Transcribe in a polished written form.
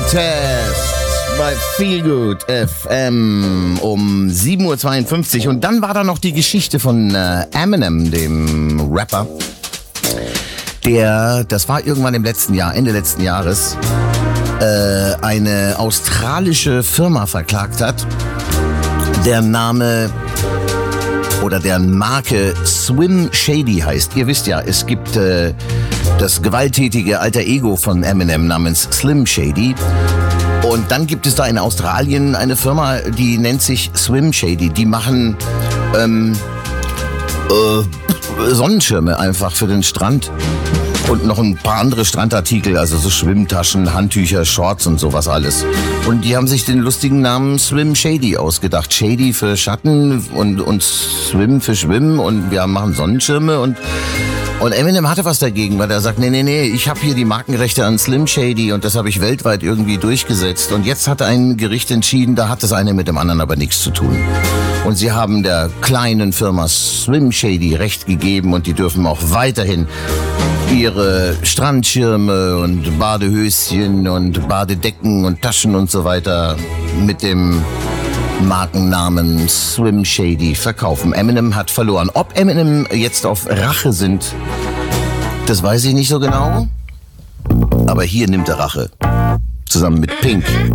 Test bei Feelgood FM um 7:52 Uhr. Und dann war da noch die Geschichte von Eminem, dem Rapper, das war irgendwann im letzten Jahr, Ende letzten Jahres, eine australische Firma verklagt hat. Der Name oder deren Marke Slim Shady heißt. Ihr wisst ja, es gibt das gewalttätige alter Ego von Eminem namens Slim Shady. Und dann gibt es da in Australien eine Firma, die nennt sich Swim Shady. Die machen Sonnenschirme einfach für den Strand. Und noch ein paar andere Strandartikel, also so Schwimmtaschen, Handtücher, Shorts und sowas alles. Und die haben sich den lustigen Namen Slim Shady ausgedacht. Shady für Schatten und Swim für Schwimmen, und wir machen Sonnenschirme und Eminem hatte was dagegen, weil er sagt, nee, ich habe hier die Markenrechte an Slim Shady und das habe ich weltweit irgendwie durchgesetzt. Und jetzt hat ein Gericht entschieden, da hat das eine mit dem anderen aber nichts zu tun. Und sie haben der kleinen Firma Slim Shady Recht gegeben, und die dürfen auch weiterhin ihre Strandschirme und Badehöschen und Badedecken und Taschen und so weiter mit dem Markennamen Slim Shady verkaufen. Eminem hat verloren. Ob Eminem jetzt auf Rache sind, das weiß ich nicht so genau. Aber hier nimmt er Rache. Zusammen mit Pink.